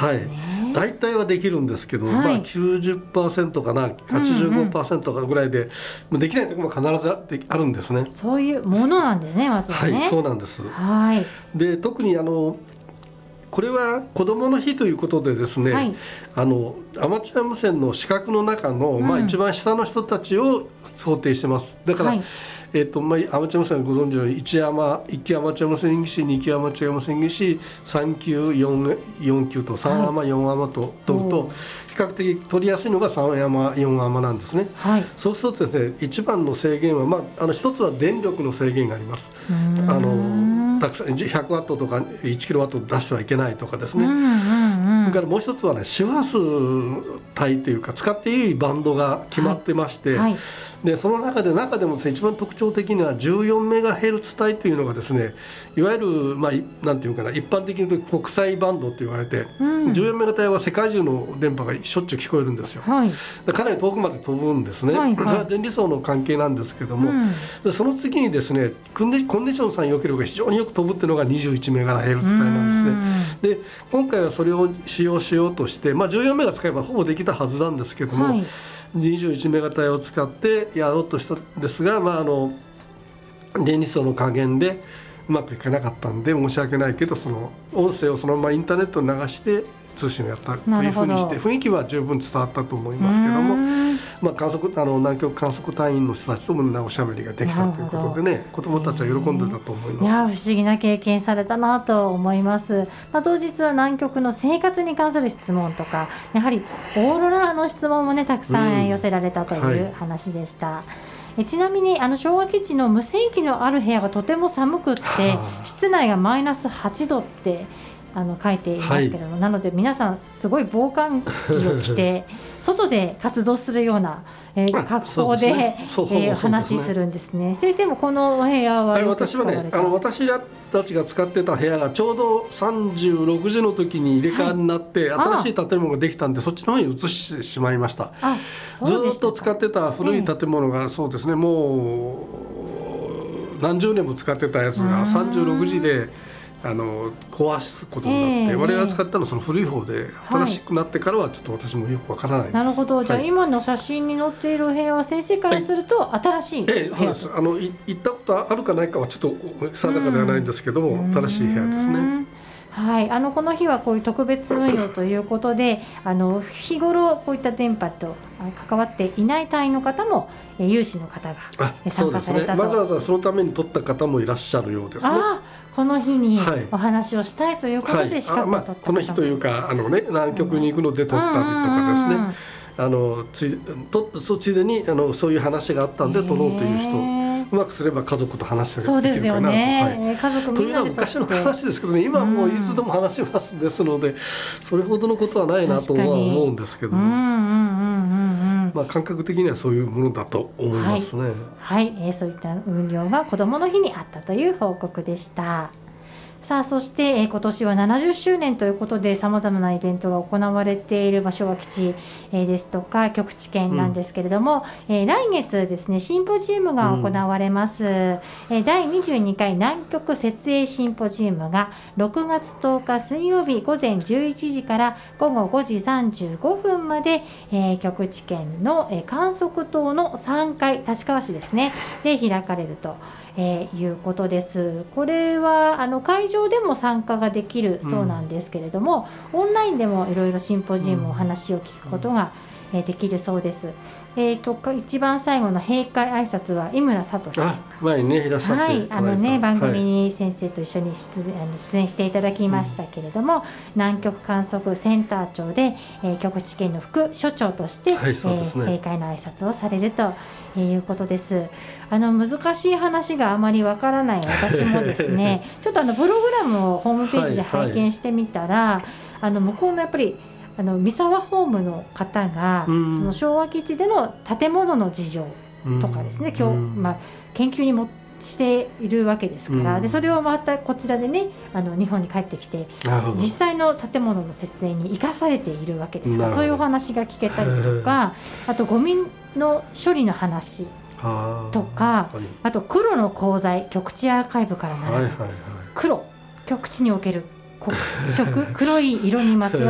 ですね。 大体はできるんですけど、90% かな 85% かぐらいで、できないところも必ずあるんですね。 そういうものなんですね、まずはね。 そうなんです。で特にこれは子どもの日ということでですね、アマチュア無線の資格の中の、一番下の人たちを想定してます。だから、アマチュア無線ご存知のように1級アマチュア無線技師、2級アマチュア無線技師、3級 4級と3アマ4アマと取ると、比較的取りやすいのが3アマ4アマなんですね。そうするとですね、一番の制限は、一つは電力の制限があります。たくさん100ワットとか1キロワット出してはいけないとかですね。それからもう一つはね、周波数帯というか使っていいバンドが決まってまして、でその中でもですね、一番特徴的には14メガヘルツ帯というのがですね、いわゆるなんていうかな、一般的に言うと国際バンドと言われて、14メガ帯は世界中の電波がしょっちゅう聞こえるんですよ。かなり遠くまで飛ぶんですね。それは電離層の関係なんですけども、でその次にですね、コンディションさえ良ければ非常によく飛ぶっていうのが21メガヘルツ帯なんですね。で今回はそれを使用しようとして、14メガ使えばほぼできたはずなんですけども、21メガ帯を使ってやろうとしたんですが、電離層の加減でうまくいかなかったんで申し訳ないけど、その音声をそのままインターネットに流して通信をやったというふうにして、雰囲気は十分伝わったと思いますけども、南極観測隊員の人たちともおしゃべりができたということでね、子どもたちは喜んでたと思います。 いや、不思議な経験されたなと思います。当日は南極の生活に関する質問とか、やはりオーロラの質問もね、たくさん寄せられたという話でした。ちなみに昭和基地の無線機のある部屋がとても寒くって、室内がマイナス8度って書いていますけれども、なので皆さんすごい防寒着を着て外で活動するような格好で話するんですね。先生もこのお部屋はよく使われた？ 私たちが使ってた部屋がちょうど36時の時に入れ替わりになって、新しい建物ができたんで、そっちの方に移してしまいました。ずっと使ってた古い建物が、そうですね、もう何十年も使ってたやつが36時で壊すことになって、我々が使ったのはその古い方で、新しくなってからはちょっと私もよくわからないです。 なるほど。じゃあ今の写真に載っている部屋は先生からすると新しい部屋？ そうです。行ったことあるかないかはちょっと定かではないんですけども、新しい部屋ですね。 この日はこういう特別運用ということで、日頃こういった電波と関わっていない隊員の方も、有志の方が参加されたと。 わざわざそのために取った方もいらっしゃるようですね。 この日にお話をしたいということで資格を取った方、 この日というか南極に行くので取ったりとかですね、ついでにそういう話があったんで取ろうという人、うまくすれば家族と話したりできるかなと。 家族みんなでというのは昔の話ですけどね、今はもういつでも話しますですので、それほどのことはないなとは思うんですけども、感覚的にはそういうものだと思いますね。 そういった運用が子どもの日にあったという報告でした。さあ、そして、今年は70周年ということでさまざまなイベントが行われている場所は基地、ですとか極地圏なんですけれども、来月ですね、シンポジウムが行われます。第22回南極設営シンポジウムが6月10日水曜日午前11時から午後5時35分まで、極地圏の、観測棟の3階、立川市ですねで開かれるということです。これは会場でも参加ができるそうなんですけれども、オンラインでもいろいろシンポジウムお話を聞くことができるそうです。一番最後の閉会挨拶は井村聡さん、 前にねいらっしゃっていただいた、 番組に先生と一緒に出演していただきましたけれども、南極観測センター長で、極地圏の副所長として、閉会の挨拶をされるということです。難しい話があまりわからない私もですねちょっとプログラムをホームページで拝見してみたら、向こうのやっぱり三沢ホームの方が、その昭和基地での建物の事情とかですね、研究にしているわけですから、でそれをまたこちらでね日本に帰ってきて実際の建物の設営に生かされているわけですから、そういうお話が聞けたりとか、あとゴミの処理の話とか、あと黒の鉱材、極地アーカイブから学ぶ黒、極地における黒色、黒い色にまつわる